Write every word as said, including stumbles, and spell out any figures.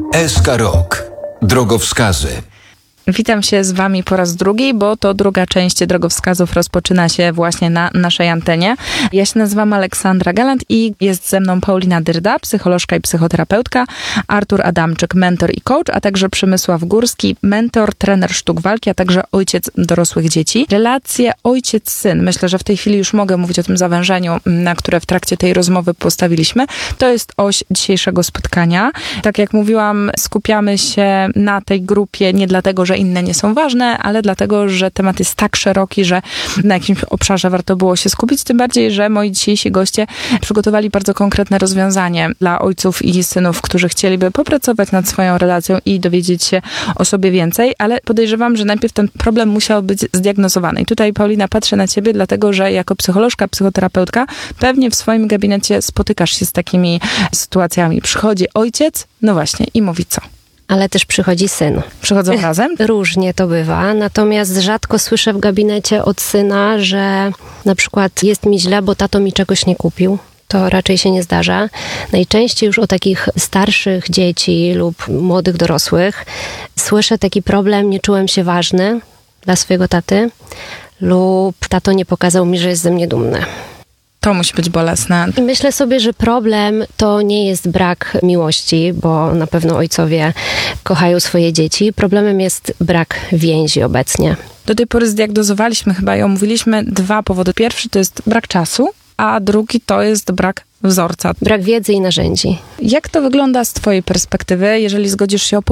S K Rok. Drogowskazy. Witam się z wami po raz drugi, bo to druga część drogowskazów rozpoczyna się właśnie na naszej antenie. Ja się nazywam Aleksandra Galant i jest ze mną Paulina Dyrda, psycholożka i psychoterapeutka, Artur Adamczyk, mentor i coach, a także Przemysław Górski, mentor, trener sztuk walki, a także ojciec dorosłych dzieci. Relacje ojciec-syn, myślę, że w tej chwili już mogę mówić o tym zawężeniu, na które w trakcie tej rozmowy postawiliśmy. To jest oś dzisiejszego spotkania. Tak jak mówiłam, skupiamy się na tej grupie nie dlatego, że inne nie są ważne, ale dlatego, że temat jest tak szeroki, że na jakimś obszarze warto było się skupić, tym bardziej, że moi dzisiejsi goście przygotowali bardzo konkretne rozwiązanie dla ojców i synów, którzy chcieliby popracować nad swoją relacją i dowiedzieć się o sobie więcej, ale podejrzewam, że najpierw ten problem musiał być zdiagnozowany. I tutaj, Paulina, patrzę na ciebie, dlatego, że jako psycholożka, psychoterapeutka pewnie w swoim gabinecie spotykasz się z takimi sytuacjami. Przychodzi ojciec, no właśnie, i mówi co? Ale też przychodzi syn. Przychodzą razem? Różnie to bywa, natomiast rzadko słyszę w gabinecie od syna, że na przykład jest mi źle, bo tato mi czegoś nie kupił. To raczej się nie zdarza. Najczęściej już o takich starszych dzieci lub młodych dorosłych słyszę taki problem, nie czułem się ważny dla swojego taty lub tato nie pokazał mi, że jest ze mnie dumny. To musi być bolesne. I myślę sobie, że problem to nie jest brak miłości, bo na pewno ojcowie kochają swoje dzieci. Problemem jest brak więzi obecnie. Do tej pory zdiagnozowaliśmy chyba i omówiliśmy dwa powody. Pierwszy to jest brak czasu, a drugi to jest brak wzorca. Brak wiedzy i narzędzi. Jak to wygląda z twojej perspektywy, jeżeli zgodzisz się